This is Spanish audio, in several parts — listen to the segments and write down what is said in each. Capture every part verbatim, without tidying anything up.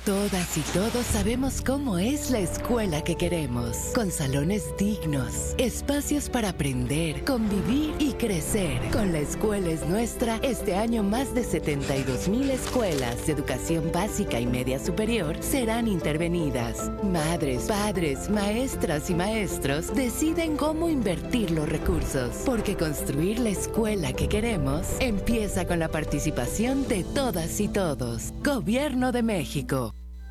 Todas y todos sabemos cómo es la escuela que queremos, con salones dignos, espacios para aprender, convivir y crecer. Con La Escuela es Nuestra, este año más de setenta y dos mil escuelas de educación básica y media superior serán intervenidas. Madres, padres, maestras y maestros deciden cómo invertir los recursos, porque construir la escuela que queremos empieza con la participación de todas y todos. Gobierno de México.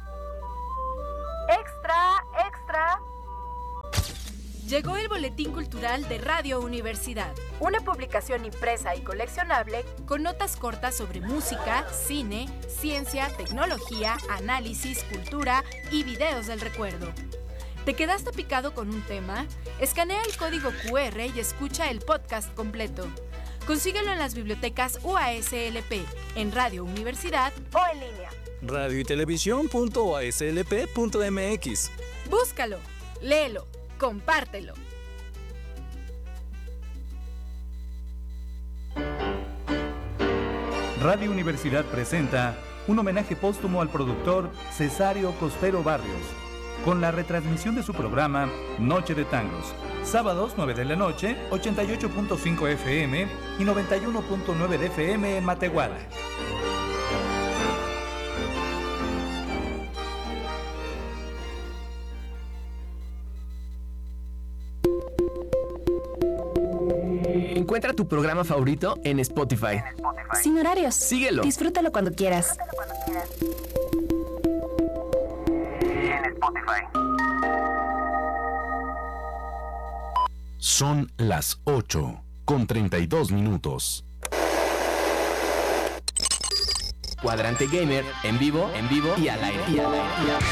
Extra, extra. Llegó el Boletín Cultural de Radio Universidad. Una publicación impresa y coleccionable con notas cortas sobre música, cine, ciencia, tecnología, análisis, cultura y videos del recuerdo. ¿Te quedaste picado con un tema? Escanea el código cu erre y escucha el podcast completo. Consíguelo en las bibliotecas U A S L P, en Radio Universidad o en línea. radio y televisión punto u a s l p punto m x. Búscalo, léelo, compártelo. Radio Universidad presenta un homenaje póstumo al productor Cesario Costero Barrios, con la retransmisión de su programa Noche de Tangos, sábados nueve de la noche, ochenta y ocho punto cinco F M y noventa y uno punto nueve de F M en Matehuala. Encuentra tu programa favorito en Spotify. En Spotify. Sin horarios. Síguelo. Disfrútalo cuando quieras. Disfrútalo cuando quieras. En Spotify. Son las ocho con treinta y dos minutos. Cuadrante Gamer, en vivo, en vivo y al aire. Y al aire. Y al aire.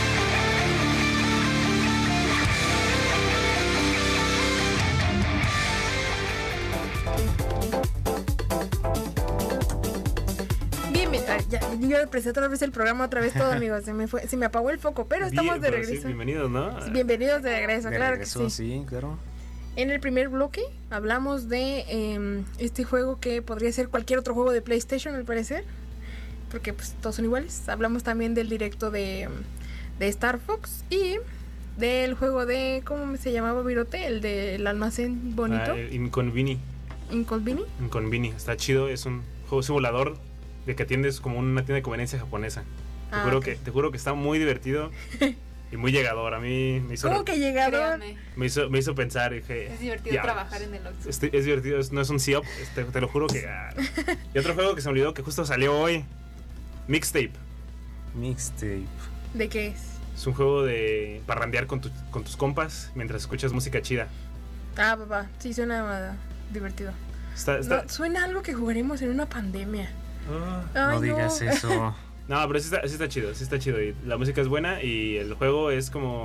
Ya, yo empecé otra vez el programa, otra vez todo, amigos. Se me fue, se me apagó el foco, pero estamos Bien, de pero regreso. Sí, bienvenidos, ¿no? Bienvenidos de regreso, de claro regreso, que sí. Sí, claro. En el primer bloque hablamos de eh, este juego que podría ser cualquier otro juego de PlayStation, al parecer, porque pues todos son iguales. Hablamos también del directo de, de Star Fox y del juego de, ¿cómo se llamaba, Virote? El del almacén bonito. Ah, Inconvini. Inconvini. Inconvini, está chido, es un juego simulador de que atiendes como una tienda de conveniencia japonesa. Te, Ah, juro, okay. que, te juro que está muy divertido y muy llegador. A mí me hizo... ¿Cómo que llegador? Me hizo, me hizo pensar, dije... Es divertido ya, trabajar en el Oxxo. Es, es divertido, es, no es un C I O P, este, te lo juro que... Ah. Y otro juego que se me olvidó que justo salió hoy, Mixtape. Mixtape. ¿De qué es? Es un juego de parrandear con, tu, con tus compas mientras escuchas música chida. Ah, papá, sí suena uh, divertido. Está, está... No, suena algo que jugaremos en una pandemia. Ah, Ay, no digas no. eso. No, pero sí está, sí está chido, sí está chido. Y la música es buena y el juego es como...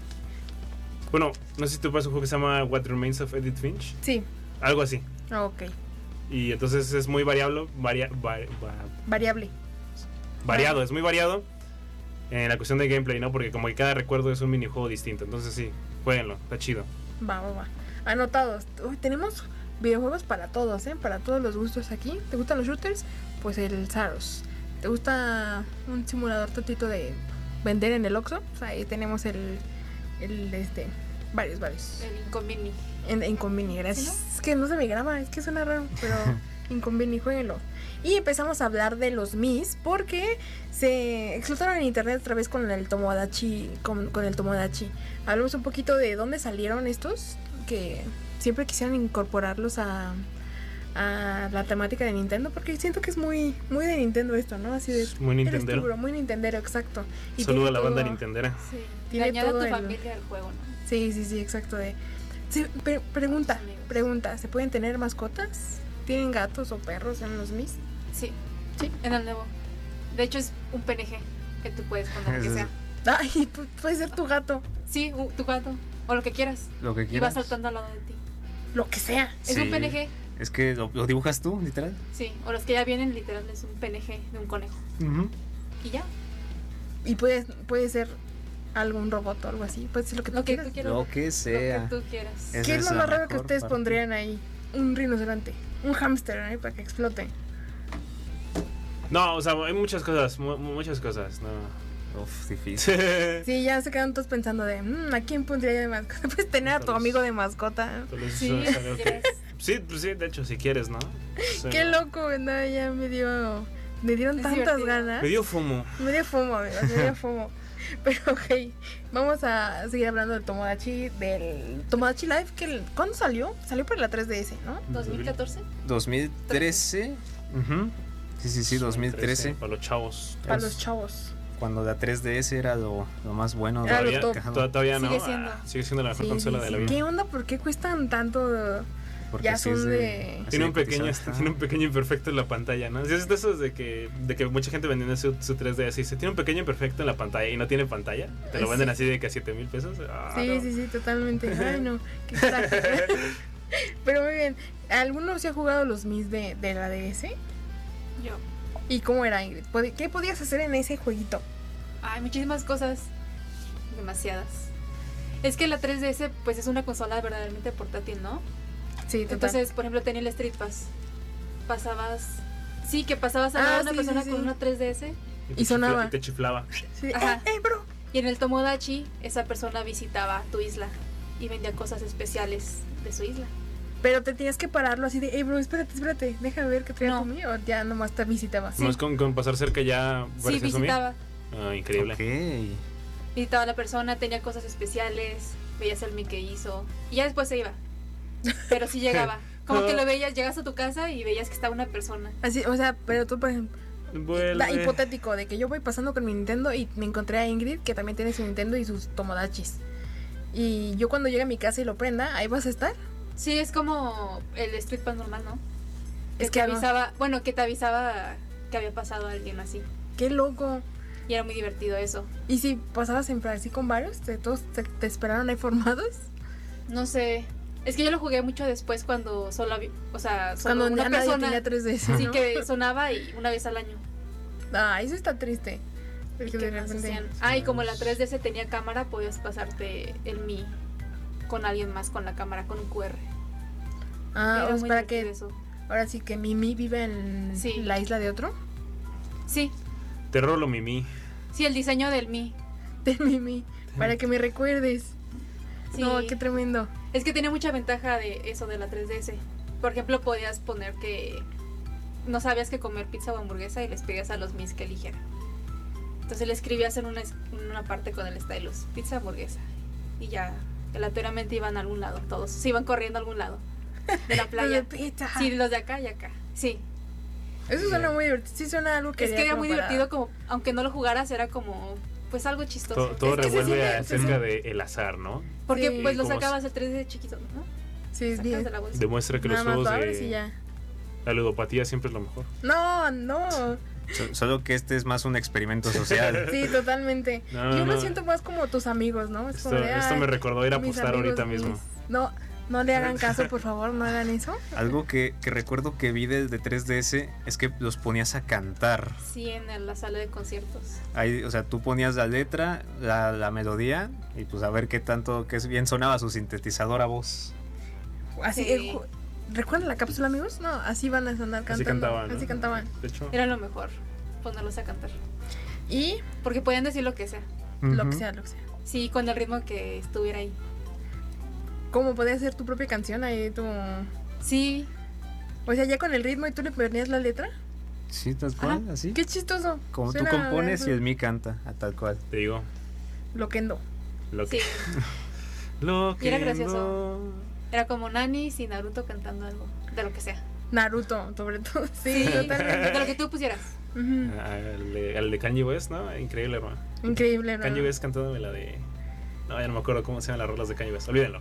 Bueno, no sé si tú pasas un juego que se llama What Remains of Edith Finch. Sí. Algo así. Ok. Y entonces es muy variable, varia, va, va, Variable. variado, es muy variado en la cuestión de gameplay, ¿no? Porque como que cada recuerdo es un minijuego distinto. Entonces sí, jueguenlo, está chido. Va, va, va. Anotados. Uy, tenemos videojuegos para todos, ¿eh? Para todos los gustos aquí. ¿Te gustan los shooters? Pues el Saros. ¿Te gusta un simulador tantito de vender en el Oxxo? Pues ahí tenemos el, el este, varios, varios. El Inconvini. En, en Convini, gracias. ¿Sí, no? Es que no se me graba, es que suena raro, pero Inconvini, jueguenlo. Y empezamos a hablar de los Mis porque se explotaron en internet otra vez con el Tomodachi, con, con el Tomodachi. Hablamos un poquito de dónde salieron estos, que siempre quisieran incorporarlos a, a la temática de Nintendo, porque siento que es muy muy de Nintendo esto, ¿no? Así de muy nintendero. Eres tú, muy nintendero, exacto. Y saludo a la todo, banda nintendera. Sí. Tiene Dañar a tu el, familia el juego, ¿no? Sí, sí, sí, exacto. De, sí, pre- pregunta, pregunta, ¿se pueden tener mascotas? ¿Tienen gatos o perros en los Mis? Sí, sí, en el nuevo. De hecho es un P N G que tú puedes poner que sea. Ay, puede ser tu gato. Sí, tu gato. O lo que quieras. Lo que quieras. Y va saltando al lado de ti. Lo que sea. Es sí. un P N G. Es que lo, lo dibujas tú, literal. Sí, o los que ya vienen, literal, es un P N G de un conejo. Uh-huh. Y ya. Y puede, puede ser algún robot o algo así. Puede ser lo que tú lo quieras. Que tú quieras. Lo que sea. Lo que tú quieras. Esa ¿Qué es lo más raro que ustedes parte. pondrían ahí? Un rinoceronte. Un hámster, ¿eh? Para que explote. No, o sea, hay muchas cosas, mu- muchas cosas, no. Uf, difícil. Sí, ya se quedan todos pensando de, mmm, ¿a quién pondría de mascota? Pues tener a tu amigo de mascota. Sí, sí, pues sí, de hecho, si quieres, ¿no? Sí, Qué no. loco, no, ya me dio, me dieron Es tantas divertido. ganas. Me dio fumo. Me dio fumo, amigos, me dio fumo. Pero ok, vamos a seguir hablando del Tomodachi, del Tomodachi Live, que el- ¿cuándo salió? Salió por la tres D S, ¿no? ¿dos mil catorce? dos mil trece. Ujú. Sí, sí, sí, dos mil trece. Para los chavos. Para los chavos. Cuando la tres D S era lo, lo más bueno. Era lo Todavía, top. to- todavía no. Sigue siendo. Ah, sigue siendo la mejor Sí, consola sí, de la sí. vida. ¿Qué onda? ¿Por qué cuestan tanto? Porque Ya sí son es de- así Tiene un de pequeño, cotizada está. tiene un pequeño imperfecto en la pantalla, ¿no? Sí, es de esos de que, de que mucha gente vendiendo su, su tres D S y dice, tiene un pequeño imperfecto en la pantalla y no tiene pantalla. Te lo Sí. venden así de que a siete mil pesos. Ah, Sí, no. sí, sí, totalmente. Ay, no, qué crack. Pero muy bien, ¿alguno se ha jugado los Mis de, de la D S? Yo. ¿Y cómo era, Ingrid? ¿Pod- ¿Qué podías hacer en ese jueguito? Hay muchísimas cosas. Demasiadas. Es que la tres D S pues es una consola verdaderamente portátil, ¿no? Sí, total. Entonces, por ejemplo, tenía el Street Pass. Pasabas... Sí, que pasabas a Ah, una sí, persona sí, con sí. una tres D S. te y sonaba. chifla- Y te chiflaba. Sí, Ajá. eh, eh, bro. Y en el Tomodachi, esa persona visitaba tu isla y vendía cosas especiales de su isla. Pero te tenías que pararlo así de, hey, bro, espérate, espérate, déjame ver qué trae No. conmigo. O ya nomás te visitaba. Sí. Más con, con pasar cerca ya Sí, parecía Sumi. visitaba. Ah, increíble. Ok. Visitaba a la persona, tenía cosas especiales, veías el Mi que hizo. Y ya después se iba. Pero sí llegaba. Como que lo veías, llegas a tu casa y veías que estaba una persona. Así, o sea, pero tú, por ejemplo, Vuelve. da hipotético de que yo voy pasando con mi Nintendo y me encontré a Ingrid, que también tiene su Nintendo y sus Tomodachis. Y yo cuando llegue a mi casa y lo prenda, ¿ahí vas a estar? Sí, es como el Street Pass normal, ¿no? Que Es te que no. avisaba, bueno, que te avisaba que había pasado alguien así. ¡Qué loco! Y era muy divertido eso. ¿Y si pasabas en así con varios? ¿Te, ¿Todos te, te esperaron ahí formados? No sé. Es que yo lo jugué mucho después cuando solo había, o sea, solo Cuando una ya nadie persona. tenía tres D S, Sí, ¿no? que sonaba y una vez al año. Ah, eso está triste. ¿Y Porque qué de más repente... hacían? Ah, y como la tres D S tenía cámara, podías pasarte el Mi con alguien más con la cámara, con un Q R. Ah, Era o muy para divertido que eso. ahora sí que Mimi vive en Sí. la isla de otro. Sí, Te rolo, Mimi. sí, el diseño del Mi. De Mimi, para que me recuerdes. Sí. No, qué tremendo. Es que tenía mucha ventaja de eso de la tres D S. Por ejemplo, podías poner que no sabías qué comer pizza o hamburguesa y les pedías a los Mis que eligieran. Entonces le escribías en una, es- en una parte con el stylus, pizza, hamburguesa. Y ya, aleatoriamente iban a algún lado, todos. Se iban corriendo a algún lado de la playa. De pizza. Sí, los de acá y acá. Sí. Eso suena muy divertido. Sí, suena algo que Es que haría era como muy para- divertido, como aunque no lo jugaras, era como pues algo chistoso. Todo, todo Es que se revuelve siente- acerca del azar, ¿no? Porque Sí. pues lo Como sacabas el tres D chiquito, ¿no? Sí, Sacas bien. de la bolsa. Demuestra que Nada los más juegos lo abres y de ya. la ludopatía siempre es lo mejor. No, no. So- solo que este es más un experimento social. Sí, totalmente. No, Yo no, lo no. siento más como tus amigos, ¿no? Es Esto, como de, esto "Ay, me recordó ir a mis apostar amigos, ahorita mismo. mis-". No, no le hagan caso, por favor, no hagan eso. Algo que, que recuerdo que vi del de tres D S es que los ponías a cantar. Sí, en la sala de conciertos. Ahí, o sea, tú ponías la letra, la, la melodía y pues a ver qué tanto, qué bien sonaba su sintetizador a voz. Así, Sí. eh, ju- ¿recuerdan la cápsula, amigos? No, así van a sonar Así cantando. cantaban, ¿no? Así cantaban. De hecho, Era lo mejor, ponerlos a cantar. Y Porque podían decir lo que sea. lo Ujú. que sea, lo que sea. Sí, con el ritmo que estuviera ahí. ¿Cómo podías hacer tu propia canción ahí? Tu... Sí, O sea, ya con el ritmo y tú le ponías la letra. Sí, tal cual, así. Qué chistoso. Como tú Suena compones y bien el Mi canta, a tal cual. te digo, Loquendo. lo que. sí. Lo Y era que gracioso. no- Era como Nani y Naruto cantando algo, de lo que sea. Naruto, sobre todo. Sí, Sí, totalmente. de lo que tú pusieras. Ujú. Al de, al de Kanye West, ¿no? Increíble, hermano. Increíble, ¿no? Kanye West cantándome la de. No, ya no me acuerdo cómo se llaman las rolas de Kanye West. Olvídenlo.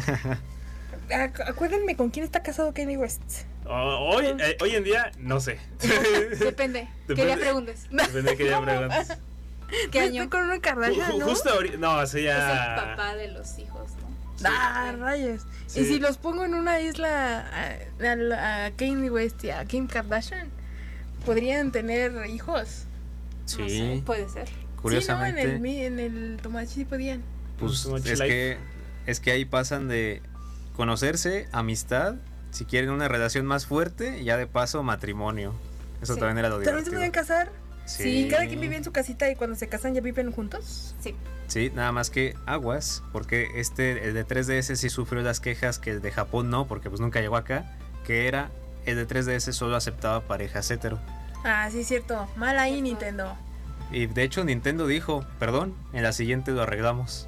Ac- Acuérdenme con quién está casado Kanye West. Oh, hoy, eh, hoy en día, no sé. Depende. ¿Qué Depende. día preguntes? Depende de qué día preguntes. ¿Qué Estoy año? con una Kardashian, Ju- ¿no? Justo ahorita. No, eso Es ya. el papá de los hijos, ¿no? Ah, rayos. Sí. Y si los pongo en una isla a, a, a Kanye West y a Kim Kardashian, podrían tener hijos. Sí, No sé, puede ser. curiosamente. Sí, no, en el, mi- en el Tomodachi sí podían. Pues Tomodachi es Life. que, es que ahí pasan de conocerse, amistad, si quieren una relación más fuerte, y ya de paso matrimonio. Eso Sí. también era lo ¿También se divertido. podían casar? Sí. ¿Cada quien vive en su casita y cuando se casan ya viven juntos? Sí. Sí, nada más que aguas, porque este, el de tres D S sí sufrió las quejas que el de Japón no, porque pues nunca llegó acá, que era el de tres D S solo aceptaba parejas hetero. Ah, sí, cierto. Mal ahí, Nintendo. Y de hecho Nintendo dijo, perdón, en la siguiente lo arreglamos.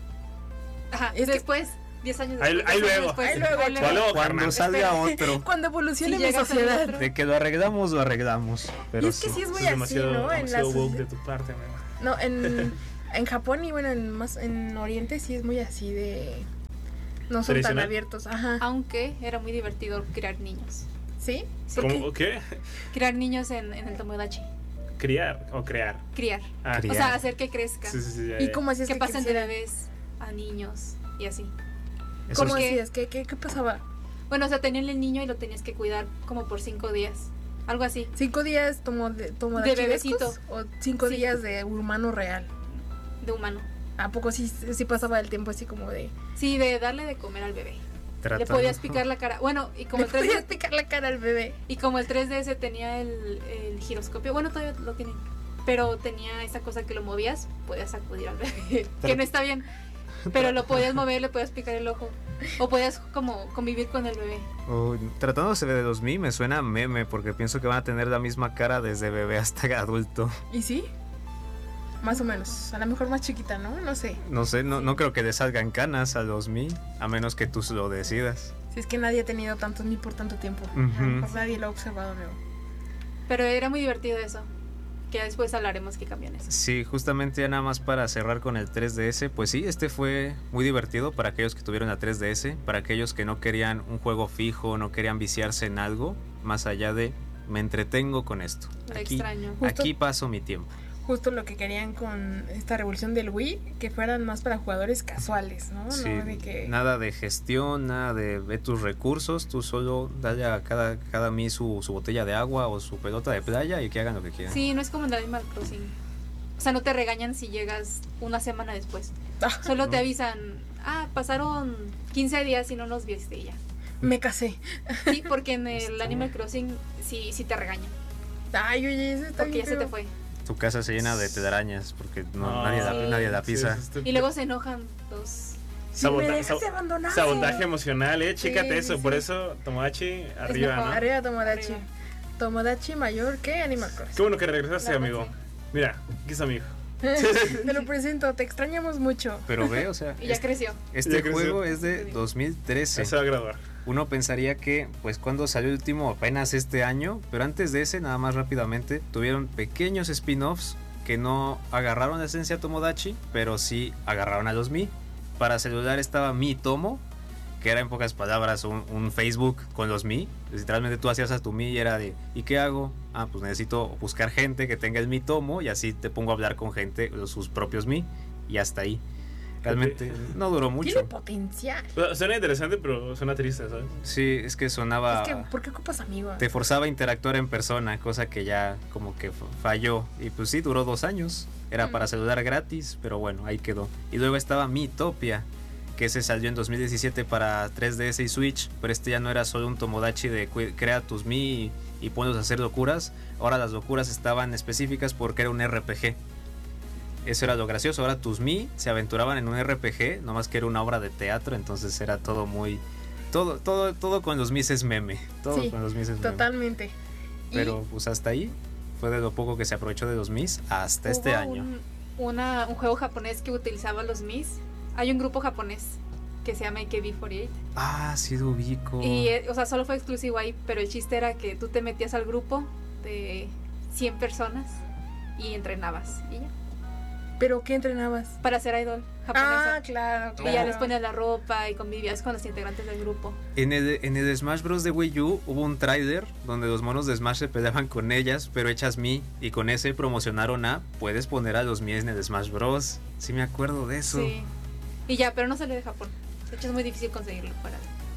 Ajá, Es que- después, diez años Ahí- después. ahí diez años luego. después, Ahí luego, ahí ¿Cuál luego, Cuando carnal? salga otro. Cuando evolucione Si mi llegas a sociedad. otro. De que lo arreglamos, lo arreglamos. Pero Y es que sí es Eso muy es así, demasiado, ¿no? En demasiado las- woke de tu parte, amigo. No, en, en Japón y bueno, en más en Oriente sí es muy así de... No son tan ¿Tradicional? abiertos, ajá. Aunque era muy divertido criar niños. ¿Sí? ¿Por qué? ¿Cómo? ¿Qué? Criar niños en, en el Tomodachi. ¿Criar o crear? Criar. Ah, Criar. O sea, hacer que crezcan. Sí, sí, sí. ya, ¿Y ya. cómo hacías Que que pasen de creciera? bebés a niños y así. Eso ¿Cómo es- hacías? ¿Qué, qué, qué pasaba? Bueno, o sea, tenían el niño y lo tenías que cuidar como por cinco días. Algo así. ¿Cinco días tomo de, tomo De bebecito. ¿O cinco Sí. días de humano real? De humano. ¿A poco sí, sí pasaba el tiempo así como de... Sí, de darle de comer al bebé. tratando- Le podías picar la cara. Bueno, y como ¿Le el tres podías D picar la cara al bebé? y como el tres D S tenía el, el giroscopio, bueno, todavía lo tienen. Pero tenía esa cosa que lo movías, podías sacudir al bebé. Que no está bien. Pero lo podías mover, le podías picar el ojo. O podías como convivir con el bebé. Uy, tratándose de los Mi me suena a meme porque pienso que van a tener la misma cara desde bebé hasta adulto. ¿Y sí? Más o menos. A lo mejor más chiquita, ¿no? No sé. No sé, no, no creo que le salgan canas a los Mi, a menos que tú lo decidas. Si es que nadie ha tenido tantos ni por tanto tiempo. Ujú. Pues nadie lo ha observado, ¿no? Pero era muy divertido eso. Que ya después hablaremos que cambian eso. Sí, justamente ya nada más para cerrar con el tres D S, pues sí, este fue muy divertido para aquellos que tuvieron la tres D S, para aquellos que no querían un juego fijo, no querían viciarse en algo, más allá de me entretengo con esto. Lo Aquí, extraño. aquí paso mi tiempo. Justo lo que querían con esta revolución del Wii, que fueran más para jugadores casuales, ¿no? Sí, No de que... nada de gestión, nada de ve tus recursos, tú solo dale a cada, cada Mi su, su botella de agua o su pelota de playa y que hagan lo que quieran. Sí, no es como en Animal Crossing. O sea, no te regañan si llegas una semana después. Solo te No. avisan, ah, pasaron quince días y no nos viste y ya. Me casé. Sí, porque en el Animal Crossing sí, sí te regañan. Ay, oye, eso está Porque bien ya se te feo. fue. Tu casa se llena de telarañas porque no, No, nadie, la, sí. nadie la Sí, pisa. eso está- Y luego se enojan los... Si me Sabota- dejaste sab- abandonado. Sabotaje emocional, eh, chécate Sí, eso, sí, por sí. eso Tomodachi arriba, mejor. ¿no? Arriba Tomodachi. Arriba. Tomodachi mayor que Animal Crossing. Qué bueno que regresaste, La amigo. verdad, Mira, aquí está mi hijo. Te lo presento, te extrañamos mucho. Pero ve, o sea, Y ya este, creció. este Ya creció. juego es de dos mil trece. Se va a graduar. Uno pensaría que, pues cuando salió el último apenas este año, pero antes de ese, nada más rápidamente, tuvieron pequeños spin-offs que no agarraron la esencia Tomodachi, pero sí agarraron a los Mi. Para celular estaba Mi Tomo, que era en pocas palabras un, un Facebook con los Mi. Literalmente tú hacías a tu Mi y era de, ¿y qué hago? Ah, pues necesito buscar gente que tenga el Mi Tomo y así te pongo a hablar con gente, sus propios Mi, y hasta ahí. Realmente no duró mucho. Tiene potencial. Bueno, suena interesante, pero suena triste, ¿sabes? Sí, es que sonaba... Es que, ¿por qué ocupas amigos? Te forzaba a interactuar en persona, cosa que ya como que f- falló. Y pues sí, duró dos años. Era Mm. para celular gratis, pero bueno, ahí quedó. Y luego estaba Miitopia, que se salió en dos mil diecisiete para tres D S y Switch, pero este ya no era solo un Tomodachi de cu- crea tus Mi y, y ponlos a hacer locuras. Ahora las locuras estaban específicas porque era un R P G. Eso era lo gracioso. Ahora tus Mi se aventuraban en un R P G, nomás que era una obra de teatro, entonces era todo muy... Todo, todo, todo con los Mis es meme. Todo Sí, con los Mis es meme. Totalmente. Y Pero pues hasta ahí fue de lo poco que se aprovechó de los Mis hasta este Hubo año. Un, una, un juego japonés que utilizaba los Mis. Hay un grupo japonés que se llama A K B cuarenta y ocho. Ah, sí lo ubico. Y, eh, o sea, solo fue exclusivo ahí, pero el chiste era que tú te metías al grupo de cien personas y entrenabas. Y ya. ¿Pero qué entrenabas? Para ser idol japonesa. Ah, claro, Y claro. ya les ponías la ropa y convivías con los integrantes del grupo. En el, en el Smash Bros. De Wii U hubo un trailer donde los monos de Smash se peleaban con ellas, pero hechas Mi, y con ese promocionaron a puedes poner a los Mi en el Smash Bros. Sí me acuerdo de eso. Sí. Y ya, pero no sale de Japón. De hecho es muy difícil conseguirlo para.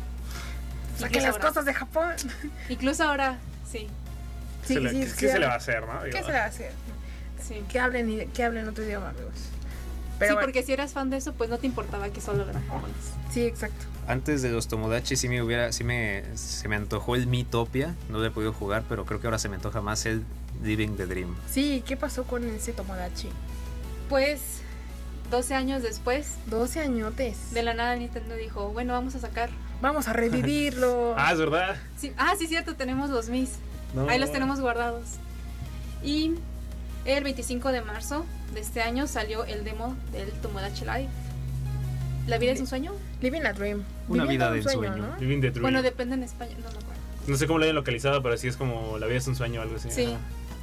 Saquen Incluso las ahora. cosas de Japón. Incluso ahora, sí. ¿Qué, se, le, sí, qué- sí, qué se sí. le va a hacer, no? ¿Qué Digo, se le va a hacer? Sí. Que hablen, y- que hablen otro idioma, amigos. Sí, Pero bueno, porque si eras fan de eso, pues no te importaba que solo eran japoneses. sí, exacto. Antes de los Tomodachi sí me hubiera, sí me, se me antojó el Miitopia, no lo he podido jugar, pero creo que ahora se me antoja más el Living the Dream. Sí, ¿qué pasó con ese Tomodachi? Pues doce años después, doce añotes. de la nada Nintendo dijo, bueno, vamos a sacar. Vamos a revivirlo. Ah, es verdad. Sí, ah, sí, cierto, tenemos los Mis. No. Ahí los tenemos guardados. Y el veinticinco de marzo de este año salió el demo del Tomodachi Life. ¿La vida es un sueño? Living a Dream. Una Viviendo vida un de sueño, ensueño. ¿no? Living the Dream. Bueno, depende en español, no me acuerdo. No sé cómo lo hayan localizado, pero sí es como la vida es un sueño o algo así. Sí. Ajá.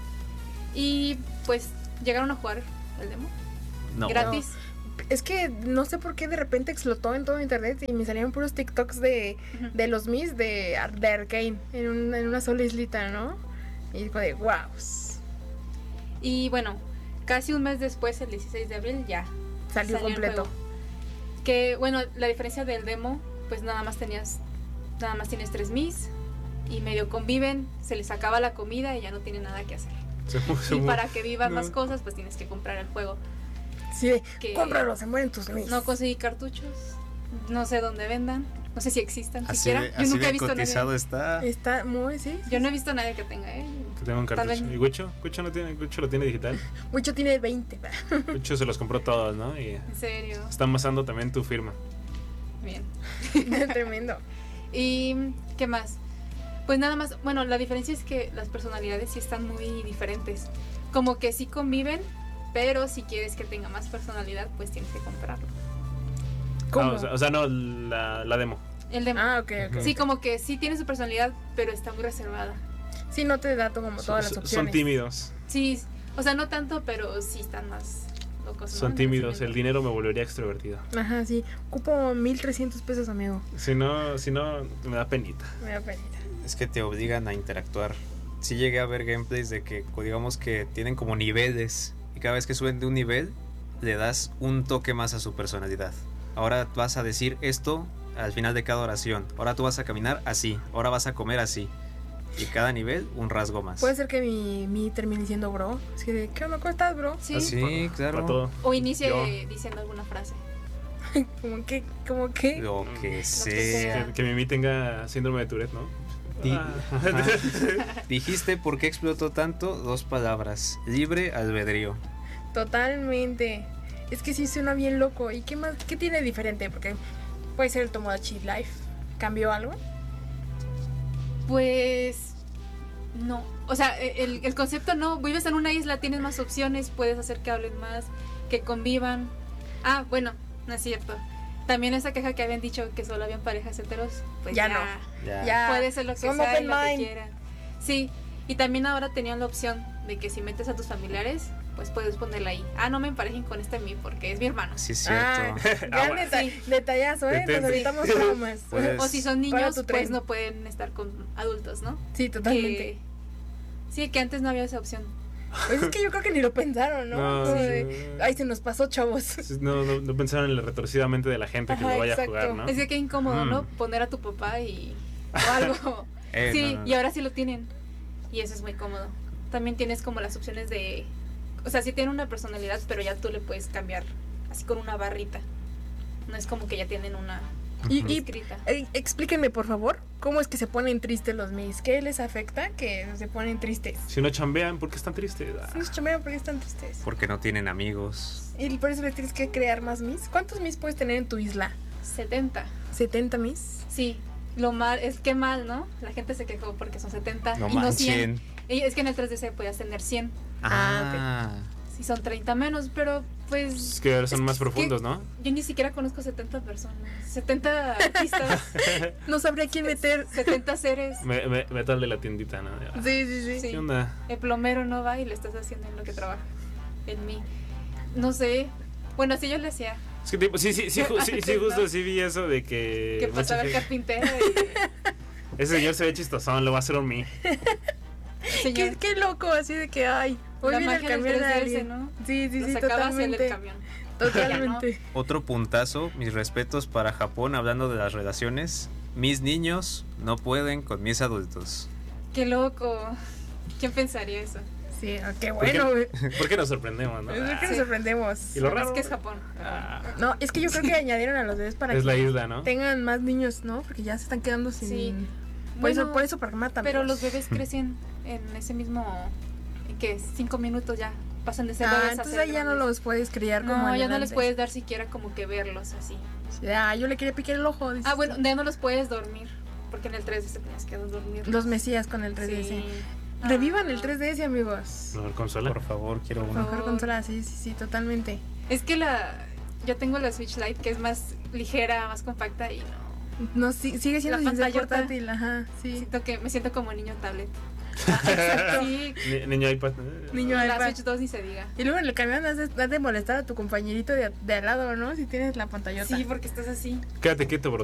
Y pues llegaron a jugar el demo. No. Gratis. Es que no sé por qué de repente explotó en todo internet y me salieron puros TikToks de, Ujú. de los Mis de, Ar- de Arcane en, un- en una sola islita, ¿no? Y digo de wow. Y bueno, casi un mes después, el dieciséis de abril, ya Salió el completo. juego. Que bueno, la diferencia del demo, pues nada más tenías, nada más tienes tres Mis y medio conviven, se les acaba la comida y ya no tienen nada que hacer. Se mu- se Y mu- para que vivan no. más cosas, pues tienes que comprar el juego. Sí, de, Que- cómpralo, se mueren tus Mis. No conseguí cartuchos, no sé dónde vendan, no sé si existan Así siquiera. de, Yo así nunca he de visto cotizado nadie. está. Está muy, sí. Yo no he visto a nadie que tenga, ¿eh? Que tenga un Tal cartucho. vez- ¿Y Wicho? Wicho no tiene, Wicho lo tiene digital. Mucho tiene veinte. Wicho se los compró todos, ¿no? Y En serio. está amasando también tu firma. Bien. Tremendo. ¿Y qué más? Pues nada más, bueno, la diferencia es que las personalidades sí están muy diferentes. Como que sí conviven, pero si quieres que tenga más personalidad, pues tienes que comprarlo. ¿Cómo? Ah, o, sea, o sea, no, la, la demo. El demo. Ah, ok, ok. Sí, como que sí tiene su personalidad, pero está muy reservada. Sí, no te da como todas Son- las son- opciones. Son tímidos. Sí, o sea, no tanto, pero sí están más locos, ¿no? Son En tímidos. nacimiento. El dinero me volvería extrovertido. Ajá, sí. Ocupo mil trescientos pesos, amigo. Si no, si no, me da penita. Me da penita. Es que te obligan a interactuar. Sí llegué a ver gameplays de que, digamos que tienen como niveles. Y cada vez que suben de un nivel, le das un toque más a su personalidad. Ahora vas a decir esto al final de cada oración. Ahora tú vas a caminar así. Ahora vas a comer así. Y cada nivel, un rasgo más. Puede ser que mi, mi termine diciendo bro. Así de, ¿qué onda? ¿Cómo estás, bro? Sí. Ah, sí, claro. Para todo. O inicie Yo. diciendo alguna frase. Como que, como que. Lo que sea. sea. Que, que Mimi tenga síndrome de Tourette, ¿no? Di- Ah. Dijiste por qué explotó tanto, dos palabras. Libre albedrío. Totalmente. Es que sí suena bien loco. ¿Y qué más? ¿Qué tiene diferente? Porque puede ser el Tomodachi Life. ¿Cambió algo? Pues no, o sea, el, el concepto no, vives en una isla, tienes más opciones, puedes hacer que hablen más, que convivan. Ah, bueno, no es cierto. También esa queja que habían dicho que solo habían parejas heteros, pues Ya ya, no. Ya. Ya. puede ser lo que Son sea y open lo que mind. quieran. Sí, y también ahora tenían la opción de que si metes a tus familiares, pues puedes ponerla ahí. Ah, no me emparejen con este mí porque es mi hermano. Sí, es Ah, cierto. gran bueno. deta- Sí. detallazo, ¿eh? Detente. Nos evitamos traumas. Pues- O si son Para niños, tu pues tren. no pueden estar con adultos, ¿no? Sí, totalmente. Que- sí, que antes no había esa opción. Pues es que yo creo que ni lo pensaron, ¿no? No, Como sí. de, ay, se nos pasó, chavos. No, no, no pensaron en lo retorcidamente de la gente que Ajá, lo vaya exacto. a jugar, ¿no? Es que qué incómodo, Mm. ¿no? Poner a tu papá y o algo. Eh, sí, no, no, no. y ahora sí lo tienen. Y eso es muy cómodo. También tienes como las opciones de... O sea, sí tiene una personalidad, pero ya tú le puedes cambiar así con una barrita. No es como que ya tienen una Y, y escrita. eh, explíquenme, por favor, ¿cómo es que se ponen tristes los Mis? ¿Qué les afecta que se ponen tristes? Si no chambean, ¿por qué están tristes? Ah, Sí, chamean, ¿por qué están tristes? Porque no tienen amigos. Y por eso le tienes que crear más Mis. ¿Cuántos Mis puedes tener en tu isla? setenta. ¿setenta Mis? Sí. Lo mal, es que mal, ¿no? La gente se quejó porque son setenta No y no cien. manchen. Y es que en el tres D S podías tener cien. Ah, Ah, Sí, son treinta menos, pero pues... es que ahora son es más que- profundos, ¿no? Yo ni siquiera conozco setenta personas. setenta artistas. No sabría quién meter. setenta seres. Me, me, metal de la tiendita, ¿no? Ah, Sí, sí, sí. Sí. ¿Qué onda? El plomero no va y le estás haciendo en lo que trabaja. En mí. No sé. Bueno, así yo le hacía. Es que tipo, sí, sí, sí, ju- sí, sí, justo sí vi eso de que... Que mucha pasaba el gente- carpintero y... Ese señor se ve chistosón, lo va a hacer un mí. Señor, Qué, qué loco, así de que, ay, hoy la viene el magia del camión de tres D S, alguien. ¿no? Sí, sí, lo sí, sacaba hacia el totalmente. camión. Totalmente. otro puntazo, mis respetos para Japón hablando de las relaciones. Mis niños no pueden con mis adultos. Qué loco. ¿Quién pensaría eso? Sí, ah, qué ¿Por qué- bueno, güey. ¿Por qué nos sorprendemos, no? Es que Ah, nos sorprendemos. Y lo Es raro que es Japón. ah, No, es que yo creo que añadieron a los bebés para es que la isla, ¿no? tengan más niños, ¿no? Porque ya se están quedando sin... Sí. Por, Bueno, eso, por eso matan. Pero los bebés crecen en ese mismo, ¿en qué? Cinco minutos ya pasan de ser Ah, bebés a entonces ser ahí ya no grandes. los puedes criar como No, en ya no les antes. puedes dar siquiera como que verlos así. Ah, yo le quería picar el ojo. dices Ah, bueno, tú. ya no los puedes dormir, porque en el tres D se tenías que dormir. Los mesías con el tres D S. Sí. Revivan Ah. el tres D S, amigos. Mejor consola. Por favor, quiero uno. Mejor consola, sí, sí, sí, totalmente. Es que la yo tengo la Switch Lite que es más ligera, más compacta y no. No, sí, sigue siendo La sin ser pantallota. portátil, ajá, sí. Siento que me siento como niño tablet. Sí, Ni- niño iPad. Niño la iPad. Switch dos ni se diga. Y luego en el camión has de, has de molestar a tu compañerito de, de al lado, ¿no? Si tienes la pantallota. Sí, porque estás así. Quédate quieto, bro.